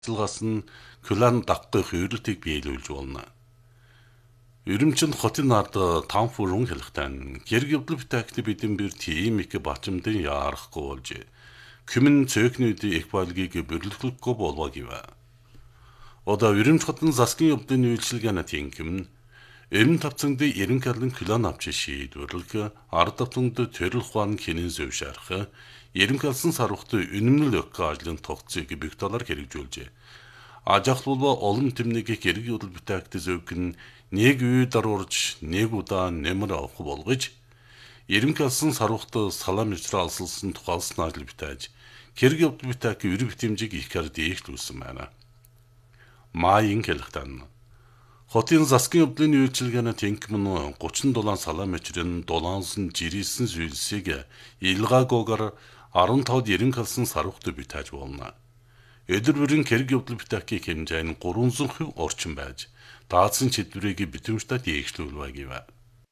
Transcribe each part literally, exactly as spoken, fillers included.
Цэлгаас нь Кюлан даггах хөврөлтийг биелүүлж болно. Өрөмчөнд хотын ард там фурун хэлхтэн гэрэг явдал битакт бидэн бэр тийм их бачимдын яарахгүй болж күмэн цөөхнүүд эквалгийг бүрлэхгүй болоо гива. Ода өрөмч хотын засгийн явдлын үйлчилгээний тэнкэм эм тавцанд эрен карлын Кюлан авч шийдвэрлэх ард тавцанд төрөл хуан хинэн зөвшөөрөх эрен калсан сарвахт үнэмнэл ök ажлын тогтцыг бигталаар хэрэгжүүлжээ. Ажахлуулва олон тэмнийг гэрэг явдал битакт зөвгөн нэг үй даруурж нэг удаа нэмэр авах болгож эрен калсан сарвахт салам ичрэ алсалсан тухайлсан ажил битааж гэрэг явдал битак өрөв хэмжээг их кар дээшлүүлсэн байна. Маин хэлхтэн хотын засгийн явдлын үйлчилгээний тэнкмэн гучин дулаан салам ичрэн дулаансан жирийсэн зүйлсийг илгаагүйгээр арван тавд эрен калсан сарвахт битааж болно. Өдөр бүрийн гэрэг явдал битакийн хэмжээ нь гурван зуун орчим байж даацсан чиглэлийг битүүмжтэй дээшлүүлвэ гэв.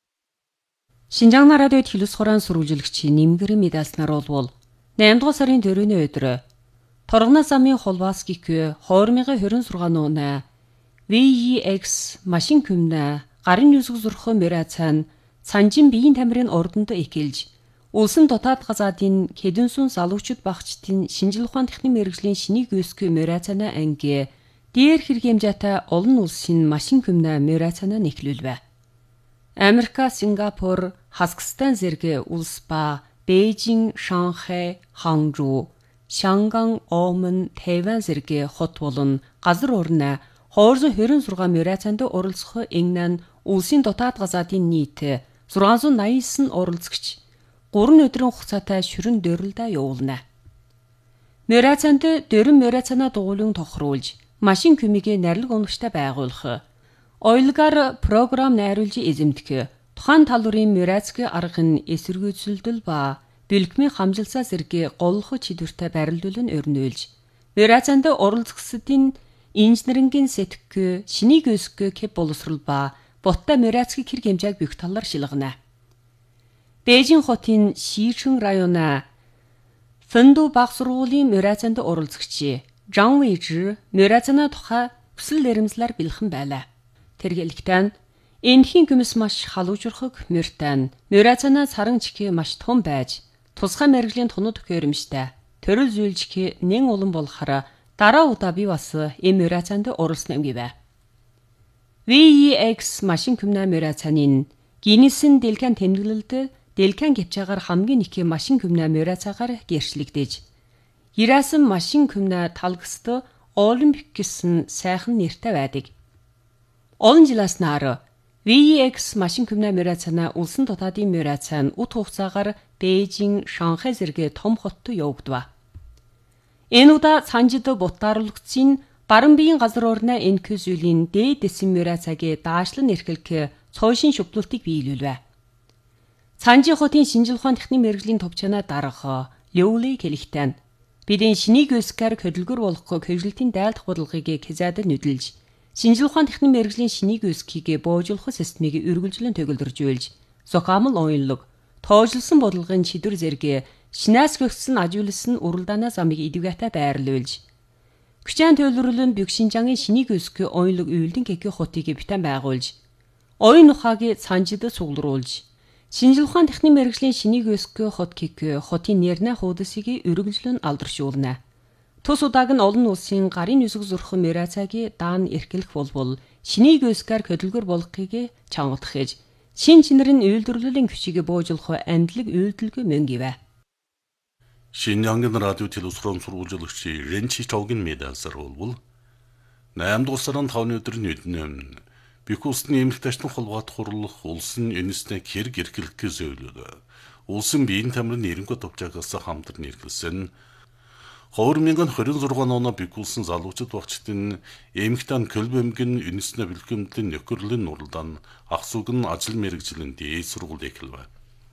Шинжаан радиод хэлс хураан сүрүүлжлэгчийн нэмгэр медалснаар болвол наймд дугаар сарын дөрөвний өдөр Торгонос амын Холваскик двадцать двадцать шесть нуна ви и экс машин күмнэ гарын нүсг зурх мөрацан цанжин биеийн тамирын ордонд экэлж улсын дотоод газаадын хэдэн сүн залуучууд багчдын шинжил ухаан техник мэргэжлийн шинийг өсгөх мөрацана анги Дээр хэрэгэмжээтэй олон улсын машин хүмнэ мөрацана нэхлүүлвэ. Америка, Сингапур, Казахстан зэрэг улс ба Бээжин, Шанхай, Ханчжоу, Шанган, Омон, Тайван зэрэг хот болон газар орны двести двадцать шесть мөрацанд оролцох England улсын дотоод газаадын нийт шесть восемьдесят оролцогч гурван өдрийн хугацаатай шүрэн дөрлөлдөө явуулна. Мөрацанд дөрвөн мөрацана дугуйлан тохируулж машин күмийг нарилга онгочтой байгуулах, ойлгаар програм найруулж эзэмдэх, тухайн талбарын мөрацгийн арга нь эсэргүүцэлдэл ба бэлгмийн хамжилсаа зэрэг голлох чиглэлтэй барилдуулан өрнөөлж, мөрацанд оролцогчдын инженерингийн сэтгхүү, шинийг өсгөх кэп боловсрол ба боттой мөрацгийн хэрэг хэмжээг бүх талаар шилгэнэ. Бээжин хотын Шишэн районы Фэнду баг сургуулийн мөрацанд оролцогч Жан Вэйжи мөрацана тухай хүсэл эрмэлзлэр бэлхэн байлаа. Тэргэлэгтэн энэхийн гүмс маш халуужрахыг мөртэн мөрацана саран чихээ маш том байж тусгай мэрэгжлийн тунууд төхөөрөмжтэй төрөл зүйлжих нэн улан болохоор дараа удаа би бас эм мөрацанд оролцсон юм гэвэ. ви и экс машин күмнэ мөрацанын Гиннесийн дэлгэн тэмдэглэлд дэлгэн гівчаагаар хамгийн их машин күмнэ мөрацаагаар гэрчлэгдэж Ирасан машин күмнэ талгасд Олимпик гэсэн сайхан нэртэй байдаг. Олон жилээс нар ви и экс машин күмнэ мөрацана улсын дотоодын мөрацан ут хугацаагаар Бээжин, Шанхай зэрэг том хотод явагдав. Энэ удаа цанжид бутааруулагдсан баран биеийн газар орны энэхүү зүйлийн дээд дэсэн мөрацагийн даашлан эрхлэх цоошин шүплүүлтийг биелүүлвэ. Цанжи хотын шинжил ухаан техник мэргэжлийн товчоноо дарах Лёули хэлэхтэн бидний шинийг өсгөхөөр хөдөлгөр болохгүй хэвлэлтийн дайлдах бодлогыг хязгаарлаж нүдэлж, шинжил ухаан техник мэргэжлийн шинийг өсгөхийг боожуулах системийг үргэлжлэн төгөлдржүүлж, зохиомл уянлаг, тоожлсон бодлогын шийдвэр зэрэг шинээс гөгсөн ажиулсан уралдаанаа замыг идэвхтэй байрлуулж, хүчээр төлөвлөлөн бүх Шинжаангийн шинийг өсгөх уянлаг үйлдэн гэхээ хотыг битэн байгуулж, оюун ухааг цанжид суглруулж, шинжил ухаан техник мэргэжлийн шинийг өсгөх хот кик хотын нэрнэ хуудасыг өргөжлөн алдаршуулна. Тус удааг нь олон улсын гарын нүсэг зурх мөрацагийн даан эрхлэх болбол шинийг өсгөхөөр хөдөлгөр болгохыг чангадах гэж шин чинэрийн үйлдвэрлэлийн хүчийг боожуулах амдлаг үйлдэлгүй мөн гэвэ. Шинжаангийн радио телевизрон сурвалжлагч Ренчи Чоугийн медалсаар болбол наймд дугаар сарын тавны өдрийн нүднэм Бик улсын эмэгтэйчдын холбоот хурлах улсын энэснэ хэрэг эрхлэх зөвлөлөө. Улсын биеийн тамирын нэрнгөө товчаагаас хамтран эрхэлсэн. двадцать двадцать шесть оноо бик улсын залуучууд багчдын эмэгтэн көлбөмгөн энэснэ бэлгэмдлийн нөхөрлөлийн нуралдаан ахсуг нь ажил мэргэжлийн дээд сургууль эхэлвэ.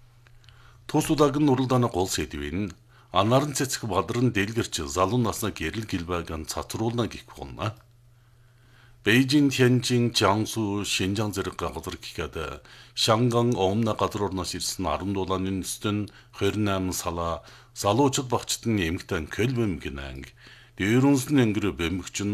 Тус удааг нь нуралдааны гол сэдвийн анарын цэцэг бадран дэлгэрч залуу наснаа гэрэл гэлбайгаан цацруулна гэх болно. Бээжин, Тяньжин, Jiangsu, Шинжаан зэрэг газар гэхэд Шанган, Омна газар орноос ирсэн арван дулааны нүстэн двадцать восемь салаа залуучууд багчдын эмэгтэй Көлбөмгөн анги Дээрүнс нь ангэр бэмгч